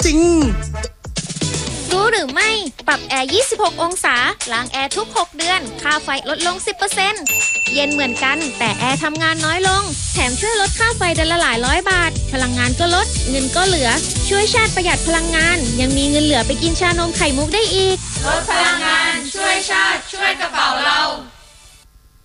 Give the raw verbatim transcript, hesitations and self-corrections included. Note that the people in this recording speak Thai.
จริงรู้หรือไม่ปรับแอร์ยี่สิบหกองศาล้างแอร์ทุกหกเดือนค่าไฟลดลง สิบเปอร์เซ็นต์ เย็นเหมือนกันแต่แอร์ทำงานน้อยลงแถมช่วยลดค่าไฟเดือนละหลายร้อยบาทพลังงานก็ลดเงินก็เหลือช่วยชาติประหยัดพลังงานยังมีเงินเหลือไปกินชานมไข่มุกได้อีกลดพลังงานช่วยชาติช่วยกระเป๋าเรา